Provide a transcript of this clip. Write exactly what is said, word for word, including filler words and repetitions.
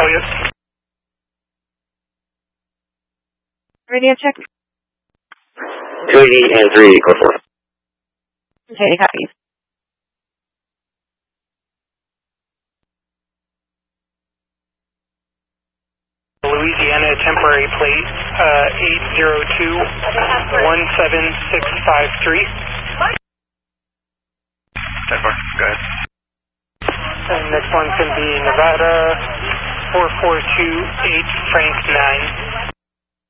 Elliot. Radio check. two eighty and three eighty, code four. Okay, copies. Louisiana temporary plate uh, eight zero two one seven six five three. ten four, go ahead. And next one can be Nevada four four two eight Frank nine.